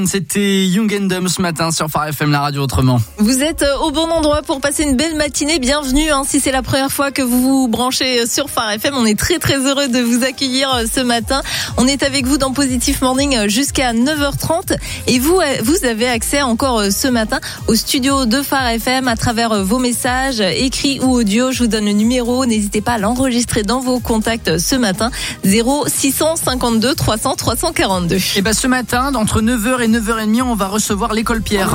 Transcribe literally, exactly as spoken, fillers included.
C'était Young and Dumb ce matin sur Phare F M, la radio autrement. Vous êtes au bon endroit pour passer une belle matinée. Bienvenue, hein, si c'est la première fois que vous vous branchez sur Phare F M. On est très très heureux de vous accueillir ce matin. On est avec vous dans Positive Morning jusqu'à neuf heures trente. Et vous, vous avez accès encore ce matin au studio de Phare F M à travers vos messages écrits ou audio. Je vous donne le numéro. N'hésitez pas à l'enregistrer dans vos contacts ce matin. zéro six cent cinquante-deux trois cents trois cent quarante-deux. Et ben ce matin, entre neuf heures et neuf heures trente, on va recevoir l'école Pierre.